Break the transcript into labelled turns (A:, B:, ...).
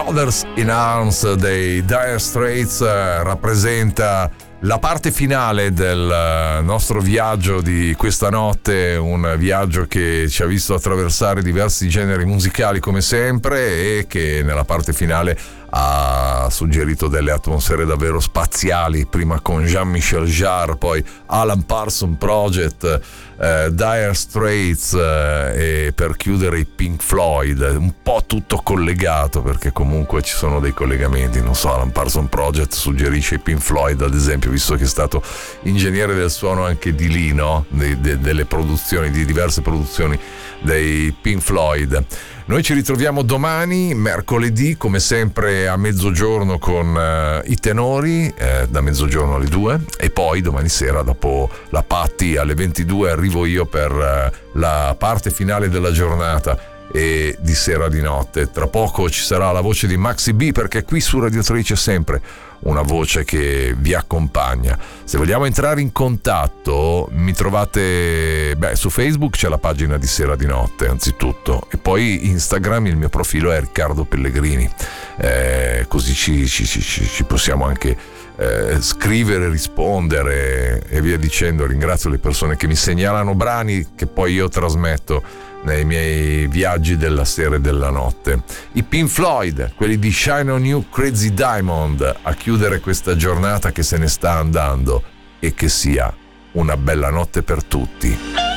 A: Brothers in Arms dei Dire Straits rappresenta la parte finale del nostro viaggio di questa notte, un viaggio che ci ha visto attraversare diversi generi musicali come sempre e che nella parte finale ha suggerito delle atmosfere davvero spaziali, prima con Jean-Michel Jarre, poi Alan Parsons Project, Dire Straits e per chiudere i Pink Floyd, un po' tutto collegato perché comunque ci sono dei collegamenti, non so, Alan Parsons Project suggerisce i Pink Floyd ad esempio, visto che è stato ingegnere del suono anche di lì, no? Delle produzioni, di diverse produzioni dei Pink Floyd. Noi ci ritroviamo domani, mercoledì, come sempre a mezzogiorno con i tenori, da mezzogiorno alle 2, e poi domani sera dopo la Patti alle 22 arrivo io per la parte finale della giornata e di sera di notte. Tra poco ci sarà la voce di Maxi B, perché qui su Radio 3 c'è sempre una voce che vi accompagna. Se vogliamo entrare in contatto mi trovate su Facebook, c'è la pagina di Sera di Notte anzitutto, e poi Instagram il mio profilo è Riccardo Pellegrini, così ci possiamo anche scrivere, rispondere e via dicendo. Ringrazio le persone che mi segnalano brani che poi io trasmetto nei miei viaggi della sera e della notte. I Pink Floyd, quelli di Shine On You Crazy Diamond, a chiudere questa giornata che se ne sta andando, e che sia una bella notte per tutti.